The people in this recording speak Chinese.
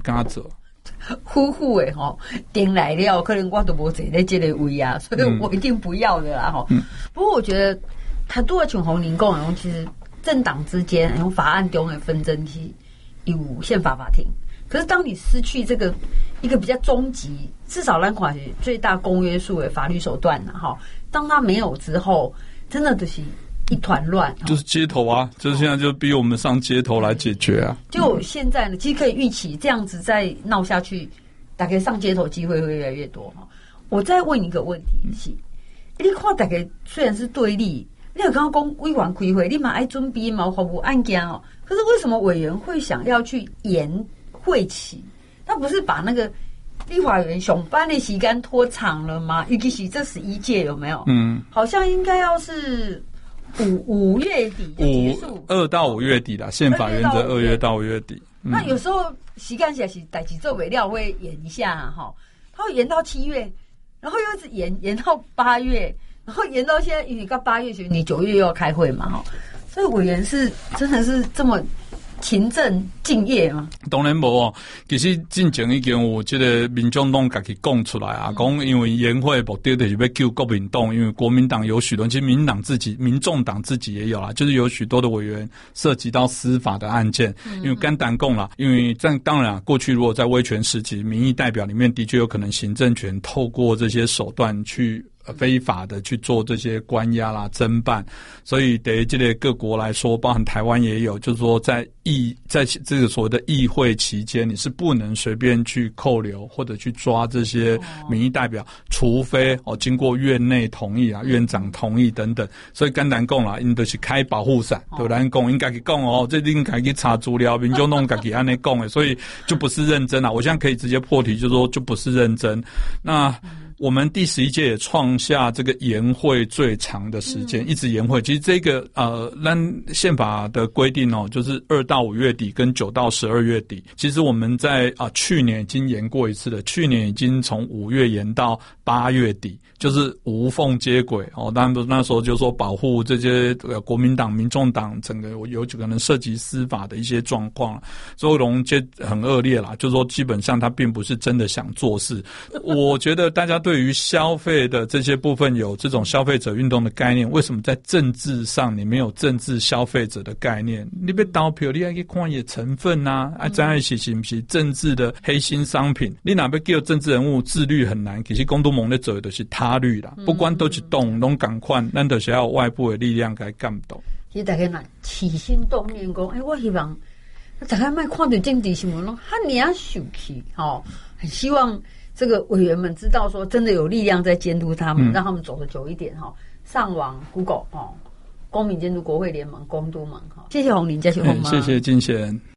跟他走。 呼呼诶吼，顶来了，可能我都无坐在这个位啊，所以我一定不要的啦吼。不过我觉得他都要像洪宁讲，其实政党之间用法案中的纷争是有宪法法庭，可是当你失去这个一个比较终极，至少咱看是最大公约数的法律手段啦哈，当它没有之后，真的就是一团乱， 就是街头啊，就是现在就逼我们上街头来解决啊。 就现在呢，其实可以预期这样子再闹下去，大概上街头机会会越来越多哈。我再问一个问题是，你看大概虽然是对立，你有刚刚讲委员开会，你嘛爱准备嘛服务案件哦，可是为什么委员会想要去延会期？他不是把那个立法院上班的时间拖长了吗？尤其是这11届有没有？好像应该要是五月底就结束 ，2到5月底啦，宪法原则2月到5月底。 那有时候时间起来是代志做不了会延一下哈，他会延到7月，然后又是延到8月，然后延到现在你到8月，你9月又要开会嘛哈，所以委员是真的是这么勤政敬业嘛？ 当然无哦，其实进前已经有这个民众党自己讲出来啊，讲因为延会目的就是要救国民党，因为国民党有许多，其实民众党自己也有啦，就是有许多的委员涉及到司法的案件，因为简单讲啦，因为当然过去如果在威权时期，民意代表里面的确有可能行政权透过这些手段去非法的去做这些关押啦、侦办，所以对于这类各国来说，包含台湾也有，就是说在这个所谓的议会期间，你是不能随便去扣留或者去抓这些民意代表，除非经过院内同意啊、院长同意等等。所以简单讲啦，因就是开保护伞，对咱讲应该去讲哦，这应该去查资料，民众党自己安尼讲的，所以就不是认真啦。我现在可以直接破题，就是说就不是认真。那我们第11届也创下这个延会最长的时间，一直延会。其实这个咱宪法的规定哦，就是2到5月底跟9到12月底。其实我们在去年已经延过一次了，去年已经从5月延到8月底，就是无缝接轨哦。当然那时候就说保护这些国民党、民众党整个有可能涉及司法的一些状况，周龙接很恶劣啦，就是说基本上他并不是真的想做事。我觉得大家对于消费的这些部分有这种消费者运动的概念，为什么在政治上你没有政治消费者的概念？你要投票，你要去看也成分啊，知道是不是政治的黑心商品？你哪要叫政治人物自律很难，其实公都盟在做的就是他律啦，不管都是动，拢赶快，咱就是要有外部的力量来干动。 其实大家呐起心动念讲，我希望大家卖看到政治新闻拢哈尼啊生气，很希望这个委员们知道说，真的有力量在监督他们，让他们走得久一点哈。上网 Google 公民监督国会联盟公督盟哈。谢谢洪林，谢谢洪妈， 谢谢金贤。